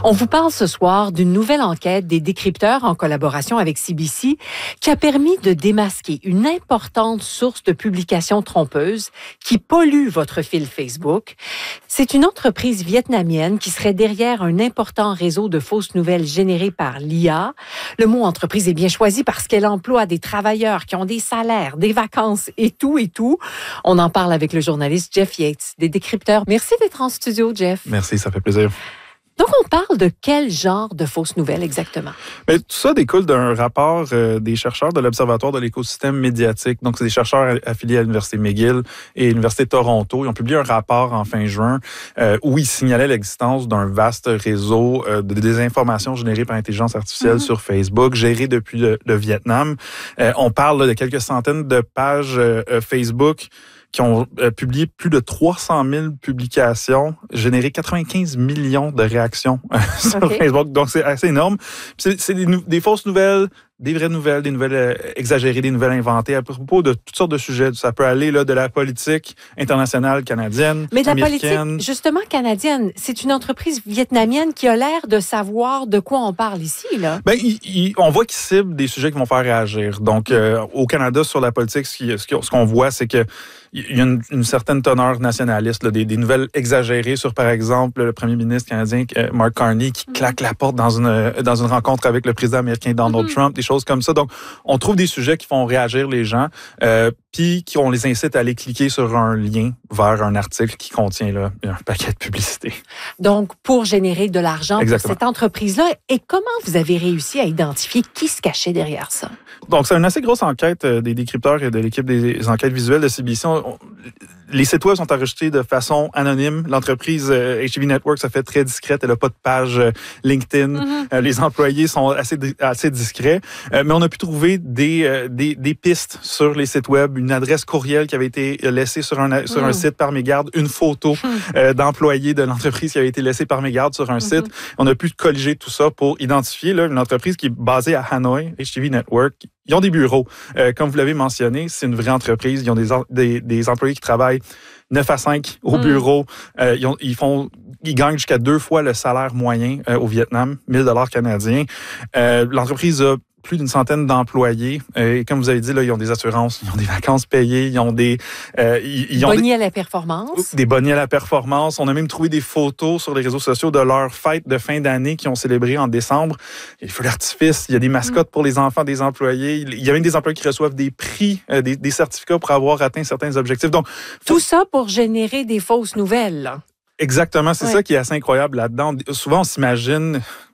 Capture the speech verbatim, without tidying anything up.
On vous parle ce soir d'une nouvelle enquête des décrypteurs en collaboration avec C B C qui a permis de démasquer une importante source de publications trompeuses qui pollue votre fil Facebook. C'est une entreprise vietnamienne qui serait derrière un important réseau de fausses nouvelles générées par l'I A. Le mot entreprise est bien choisi parce qu'elle emploie des travailleurs qui ont des salaires, des vacances et tout et tout. On en parle avec le journaliste Jeff Yates, des décrypteurs. Merci d'être en studio, Jeff. Merci, ça fait plaisir. Donc, on parle de quel genre de fausses nouvelles exactement? Bien, tout ça découle d'un rapport euh, des chercheurs de l'Observatoire de l'écosystème médiatique. Donc, c'est des chercheurs affiliés à l'Université McGill et l'Université de Toronto. Ils ont publié un rapport en fin juin euh, où ils signalaient l'existence d'un vaste réseau euh, de désinformation générée par intelligence artificielle mm-hmm. sur Facebook, géré depuis le, le Vietnam. Euh, on parle là, de quelques centaines de pages euh, Facebook qui ont euh, publié plus de trois cent mille publications, généré quatre-vingt-quinze millions de réactions euh, sur okay. Facebook. Donc, c'est assez énorme. C'est, c'est des, des fausses nouvelles, des vraies nouvelles, des nouvelles euh, exagérées, des nouvelles inventées à propos de toutes sortes de sujets. Ça peut aller là, de la politique internationale canadienne, mais de la politique, américaine. Justement, canadienne. C'est une entreprise vietnamienne qui a l'air de savoir de quoi on parle ici, là. Ben, il, il, on voit qu'ils ciblent des sujets qui vont faire réagir. Donc, euh, au Canada, sur la politique, ce, qui, ce qu'on voit, c'est que il y a une, une certaine teneur nationaliste, là, des, des nouvelles exagérées sur, par exemple, le premier ministre canadien, Mark Carney, qui mm-hmm. claque la porte dans une, dans une rencontre avec le président américain Donald mm-hmm. Trump, des choses comme ça. Donc, on trouve des sujets qui font réagir les gens, euh, puis qu'on les incite à aller cliquer sur un lien vers un article qui contient là, un paquet de publicité. Donc, pour générer de l'argent Exactement. Pour cette entreprise-là, et comment vous avez réussi à identifier qui se cachait derrière ça? Donc, c'est une assez grosse enquête des décrypteurs et de l'équipe des enquêtes visuelles de C B C. On, on, les sites web sont enregistrés de façon anonyme. L'entreprise euh, H T V Network, ça fait très discrète. Elle n'a pas de page euh, LinkedIn. Mm-hmm. Euh, les employés sont assez, assez discrets. Euh, mais on a pu trouver des, euh, des, des pistes sur les sites web, une adresse courriel qui avait été laissée sur un, sur mm. un site par mégarde, une photo mm. euh, d'employés de l'entreprise qui avait été laissée par mégarde sur un mm-hmm. site. On a pu colliger tout ça pour identifier là, une entreprise qui est basée à Hanoï, H T V Network. Ils ont des bureaux. Euh, comme vous l'avez mentionné, c'est une vraie entreprise. Ils ont des, des, des employés qui travaillent neuf à cinq au bureau. Mm. Euh, ils, ont, ils, font, ils gagnent jusqu'à deux fois le salaire moyen euh, au Vietnam, mille dollars canadiens. Euh, l'entreprise a plus d'une centaine d'employés. Euh, et comme vous avez dit, là, ils ont des assurances, ils ont des vacances payées, ils ont des... Euh, ils, ils ont bonnets des, à la performance. Des bonnets à la performance. On a même trouvé des photos sur les réseaux sociaux de leur fête de fin d'année qu'ils ont célébré en décembre. Il y a des feux d'artifice, il y a des mascottes mm. pour les enfants des employés. Il y a même des employés qui reçoivent des prix, euh, des, des certificats pour avoir atteint certains objectifs. Donc, tout ça pour générer des fausses nouvelles. Là. Exactement, c'est ouais. ça qui est assez incroyable là-dedans. Souvent, on s'imagine...